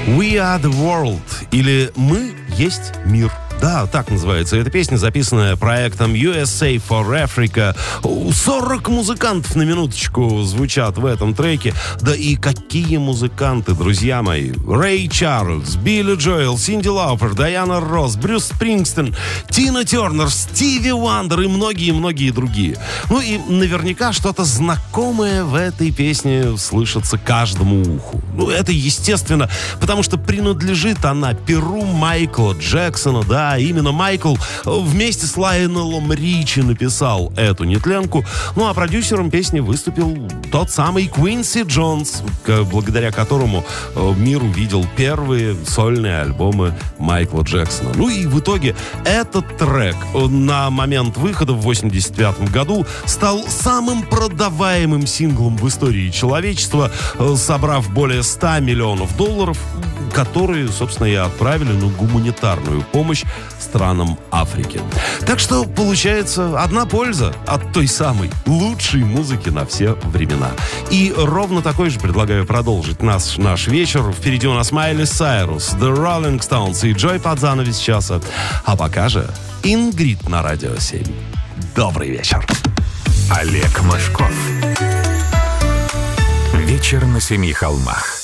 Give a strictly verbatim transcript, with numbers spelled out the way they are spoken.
We are the world, или «Мы есть мир». Да, так называется эта песня, записанная проектом ю эс эй for Africa. сорок музыкантов на минуточку звучат в этом треке. Да и какие музыканты, друзья мои. Рэй Чарльз, Билли Джоэл, Синди Лаупер, Дайана Росс, Брюс Спрингстин, Тина Тернер, Стиви Вандер и многие-многие другие. Ну и наверняка что-то знакомое в этой песне слышится каждому уху. Ну, это естественно, потому что принадлежит она перу Майкла Джексона, да. Именно Майкл вместе с Лайонелом Ричи написал эту нетленку. Ну, а продюсером песни выступил тот самый Квинси Джонс, благодаря которому мир увидел первые сольные альбомы Майкла Джексона. Ну и в итоге этот трек на момент выхода в восемьдесят пятом году стал самым продаваемым синглом в истории человечества, собрав более ста миллионов долларов, которые, собственно, и отправили на гуманитарную помощь странам Африки. Так что получается одна польза от той самой лучшей музыки на все времена. И ровно такой же предлагаю продолжить наш, наш вечер. Впереди у нас Майли Сайрус, The Rolling Stones и Джой под занавес часа. А пока же Ингрид на Радио семь. Добрый вечер. Олег Мошков. Вечер на семи холмах.